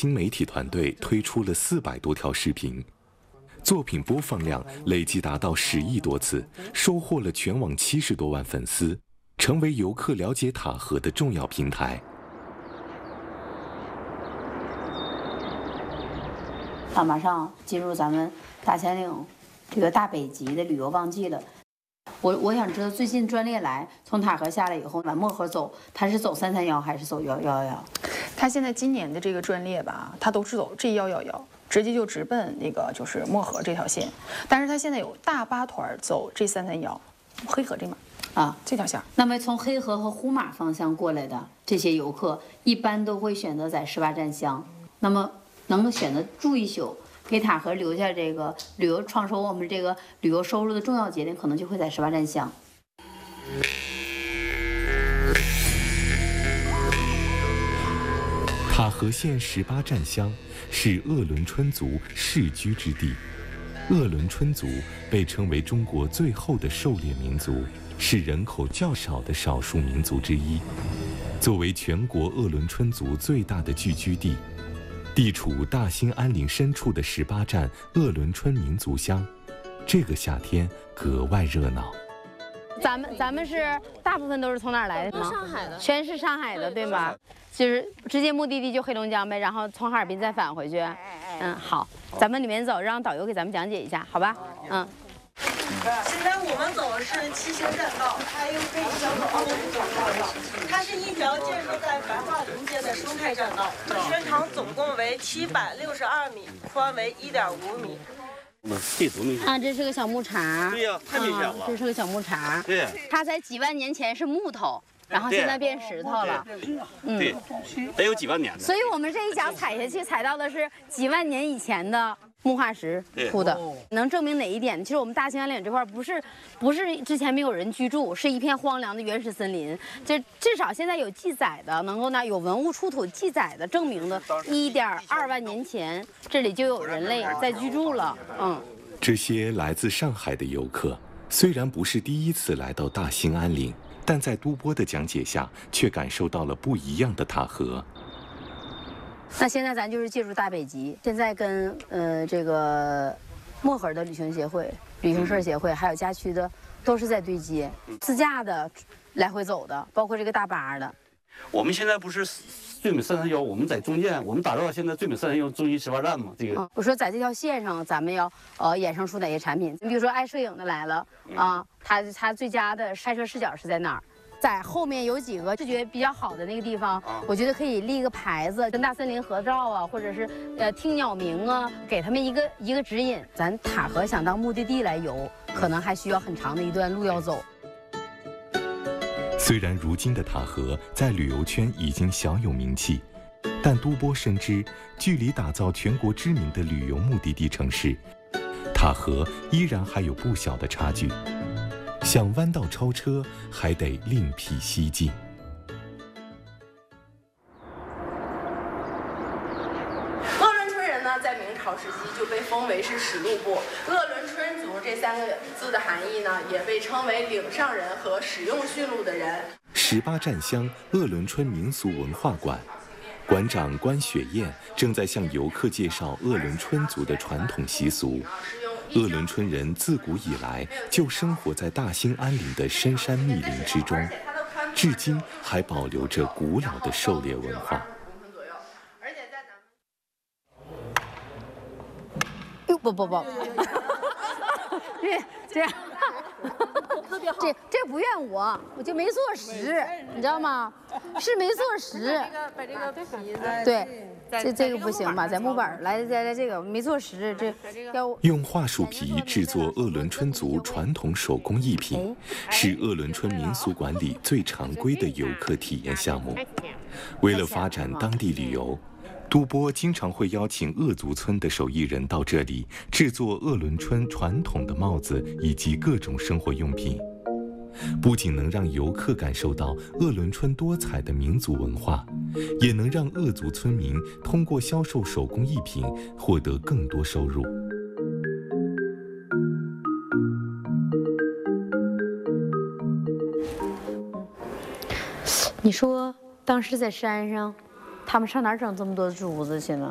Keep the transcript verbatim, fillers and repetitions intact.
新媒体团队推出了四百多条视频，作品播放量累计达到十亿多次，收获了全网七十多万粉丝，成为游客了解塔河的重要平台。 啊，马上进入咱们大兴安岭这个大北极的旅游旺季了。我我想知道，最近专列来从塔河下来以后往漠河走，他是走三三幺还是走幺幺幺？ 他现在今年的这个专列吧，他都是走 G 幺幺幺，直接就直奔那个就是漠河这条线。但是他现在有大巴团走 G 三三幺，黑河这码啊这条线。 那么从黑河和呼马方向过来的这些游客，一般都会选择在十八站乡。那么能够选择住一宿，给塔河留下这个旅游创收我们这个旅游收入的重要节点，可能就会在十八站乡。 塔河县十八站乡是鄂伦春族世居之地。鄂伦春族被称为中国最后的狩猎民族，是人口较少的少数民族之一。作为全国鄂伦春族最大的聚居地，地处大兴安岭深处的十八站鄂伦春民族乡，这个夏天格外热闹。 咱们咱们是大部分都是从哪儿来的吗？ 上海的， 全是上海的，对吧？就是直接目的地就黑龙江呗，然后从哈尔滨再返回去。嗯，好，咱们里面走，让导游给咱们讲解一下，好吧？嗯。 现在我们走的是七星栈道，它又可以叫做奥运栈道，它是一条建设在白桦林间的生态栈道，全长总共为七百六十二米，宽为一点五米。 这多明显啊，这是个小木碴。 对呀、太明显了、 啊。这是个小木碴。 对。 它在几万年前是木头，然后现在变石头了。 嗯。对，得有几万年的。 所以我们这一脚踩下去，踩到的是几万年以前的木化石铺的。能证明哪一点？其实我们大兴安岭这块不是不是之前没有人居住，是一片荒凉的原始森林。就至少现在有记载的，能够呢有文物出土记载的证明的，一点二万年前这里就有人类在居住了。嗯。 这些来自上海的游客虽然不是第一次来到大兴安岭，但在都波的讲解下，却感受到了不一样的塔河。 那现在咱就是借助大北极，现在跟呃这个漠河的旅行协会、旅行社协会，还有家区的，都是在对接，自驾的来回走的，包括这个大巴的。 我们现在不是最美三三幺，我们在中间，我们打造现在最美三三幺中心十八站嘛，这个。 嗯，我说在这条线上，咱们要呃衍生出哪些产品？你比如说爱摄影的来了啊，他他最佳的拍摄视角是在哪儿？在后面有几个视觉比较好的那个地方，我觉得可以立一个牌子，跟大森林合照啊，或者是呃听鸟鸣啊，给他们一个一个指引。咱塔河想当目的地来游，可能还需要很长的一段路要走。 虽然如今的塔河在旅游圈已经小有名气，但都波深知，距离打造全国知名的旅游目的地城市，塔河依然还有不小的差距。想弯道超车，还得另辟蹊径。 鄂伦春人呢，在明朝时期就被封为是使路部。鄂伦春族这三个字的含义呢，也被称为岭上人和使用驯鹿的人。 十八站乡鄂伦春民俗文化馆馆长关雪燕正在向游客介绍鄂伦春族的传统习俗。鄂伦春人自古以来就生活在大兴安岭的深山密林之中，至今还保留着古老的狩猎文化。 哟不不不，这这样，这这不怨我，我就没做实，你知道吗？是没做实。 把这个皮子对。这这个不行吧？在木板来来来，这个没做实，这要用桦树皮制作鄂伦春族传统手工艺品，是鄂伦春民俗馆里最常规的游客体验项目。为了发展当地旅游，都波经常会邀请鄂族村的手艺人到这里制作鄂伦春传统的帽子以及各种生活用品。不仅能让游客感受到鄂伦春多彩的民族文化，也能让鄂族村民通过销售手工艺品获得更多收入。 你说，当时在山上，他们上哪儿整这么多竹子去呢？